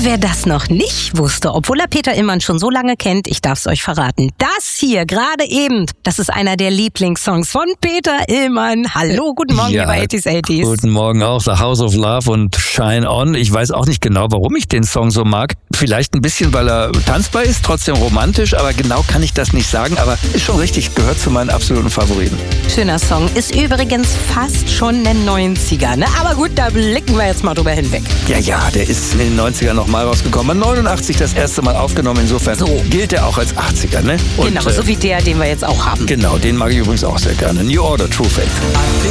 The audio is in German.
wer das noch nicht wusste, obwohl er Peter Illmann schon so lange kennt, ich darf es euch verraten. Das hier, gerade eben, das ist einer der Lieblingssongs von Peter Illmann. Hallo, guten Morgen, lieber 80s. Guten Morgen auch, The House of Love und Shine On. Ich weiß auch nicht genau, warum ich den Song so mag. Vielleicht ein bisschen, weil er tanzbar ist, trotzdem romantisch, aber genau kann ich das nicht sagen. Aber ist schon richtig, gehört zu meinen absoluten Favoriten. Schöner Song, ist übrigens fast schon der 90er, ne? Aber gut, da blicken wir jetzt mal drüber hinweg. Ja, der ist in den 90ern nochmal rausgekommen. 89 das erste Mal aufgenommen, insofern gilt er auch als 80er, ne? Und, genau, so wie der, den wir jetzt auch haben. Genau, den mag ich übrigens auch sehr gerne. New Order, True Faith.